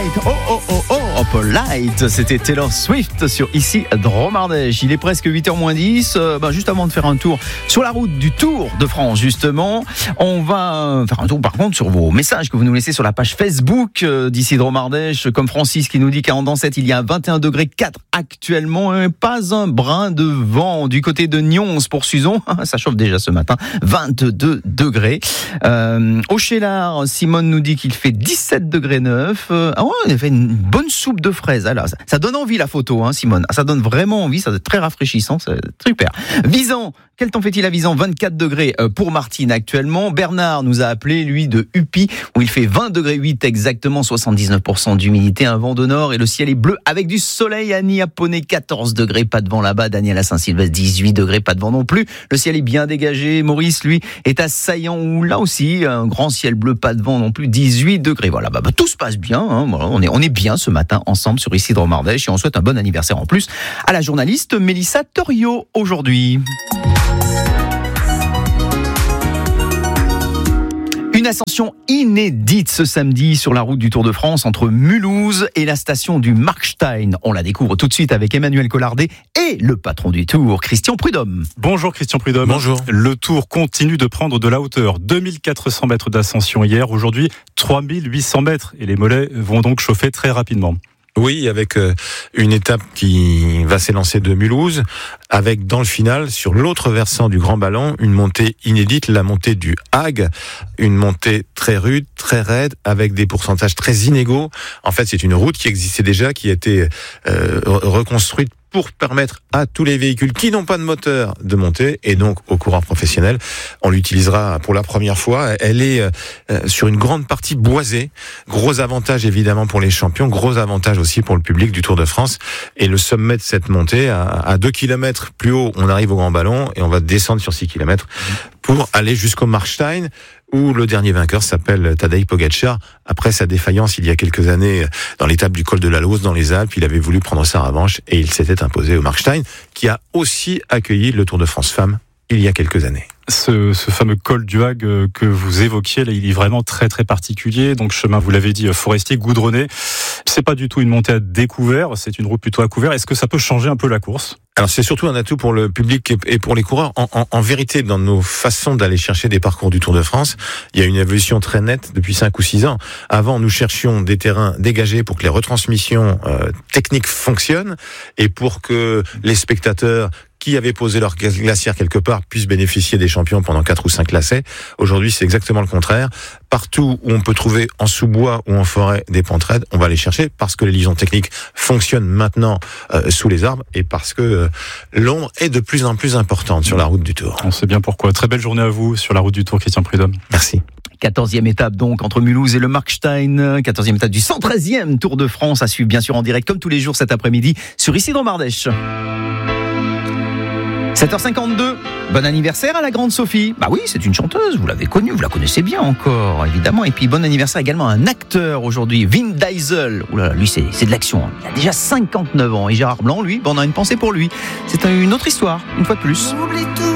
Polite, c'était Taylor Swift sur ici Dromardèche. Il est presque 8h10. Juste avant de faire un tour sur la route du Tour de France, justement, on va faire un tour par contre sur vos messages que vous nous laissez sur la page Facebook d'ici Dromardèche, comme Francis qui nous dit qu'à Andancette, il y a 21 degrés 4 actuellement, et pas un brin de vent du côté de Nyons pour Suzon. Ça chauffe déjà ce matin, 22 degrés. Au Chélard, Simone nous dit qu'il fait 17 degrés 9. Il a fait une bonne soupe de fraises. Alors, ça donne envie la photo, Simone. Ça donne vraiment envie, ça doit être très rafraîchissant, c'est super. Visan, quel temps fait-il à Visan ? 24 degrés pour Martine actuellement. Bernard nous a appelé, lui, de Upi, où il fait 20 degrés 8 exactement, 79% d'humidité, un vent de nord et le ciel est bleu avec du soleil. Annie à Poney, 14 degrés, pas de vent là-bas. Daniel à Saint-Sylvestre, 18 degrés, pas de vent non plus. Le ciel est bien dégagé. Maurice, lui, est à Saillant, où là aussi, un grand ciel bleu, pas de vent non plus, 18 degrés. Voilà, tout se passe bien. On est bien ce matin ensemble sur ici Dromardèche et on souhaite un bon anniversaire en plus à la journaliste Mélissa Torio aujourd'hui. Une ascension inédite ce samedi sur la route du Tour de France entre Mulhouse et la station du Markstein. On la découvre tout de suite avec Emmanuel Collardet et le patron du Tour, Christian Prudhomme. Bonjour Christian Prudhomme. Bonjour. Le Tour continue de prendre de la hauteur. 2400 mètres d'ascension hier, aujourd'hui 3800 mètres. Et les mollets vont donc chauffer très rapidement. Oui, avec une étape qui va s'élancer de Mulhouse, avec dans le final, sur l'autre versant du Grand Ballon, une montée inédite, la montée du Hague, une montée très rude, très raide, avec des pourcentages très inégaux. En fait, c'est une route qui existait déjà, qui a été reconstruite pour permettre à tous les véhicules qui n'ont pas de moteur de monter, et donc aux coureurs professionnels. On l'utilisera pour la première fois. Elle est sur une grande partie boisée. Gros avantage évidemment pour les champions, gros avantage aussi pour le public du Tour de France. Et le sommet de cette montée, à 2 km plus haut, on arrive au Grand Ballon et on va descendre sur 6 km pour aller jusqu'au Markstein, où le dernier vainqueur s'appelle Tadej Pogačar. Après sa défaillance il y a quelques années dans l'étape du col de la Lauze dans les Alpes, il avait voulu prendre sa revanche et il s'était imposé au Markstein, qui a aussi accueilli le Tour de France Femmes il y a quelques années. Ce fameux col du Hague que vous évoquiez, là, il est vraiment très très particulier. Donc chemin, vous l'avez dit, forestier, goudronné. C'est pas du tout une montée à découvert, c'est une route plutôt à couvert. Est-ce que ça peut changer un peu la course ? Alors c'est surtout un atout pour le public et pour les coureurs. En vérité, dans nos façons d'aller chercher des parcours du Tour de France, il y a une évolution très nette depuis 5 ou 6 ans. Avant, nous cherchions des terrains dégagés pour que les retransmissions techniques fonctionnent et pour que les spectateurs qui avaient posé leur glacière quelque part puissent bénéficier des champions pendant 4 ou 5 lacets. Aujourd'hui, c'est exactement le contraire. Partout où on peut trouver en sous-bois ou en forêt des pentes raides, on va les chercher parce que les liaisons techniques fonctionnent maintenant sous les arbres et parce que l'ombre est de plus en plus importante sur la route du Tour. On sait bien pourquoi. Très belle journée à vous sur la route du Tour, Christian Prudhomme. Merci. 14e étape donc entre Mulhouse et le Markstein, 14e étape du 113e Tour de France à suivre bien sûr en direct comme tous les jours cet après-midi sur ici Dromardèche. 7h52, bon anniversaire à la grande Sophie. Oui, c'est une chanteuse, vous l'avez connue, vous la connaissez bien encore, évidemment. Et puis bon anniversaire également à un acteur aujourd'hui, Vin Diesel. Oulala, lui c'est de l'action, il a déjà 59 ans. Et Gérard Blanc, lui, on a une pensée pour lui. C'est une autre histoire, une fois de plus.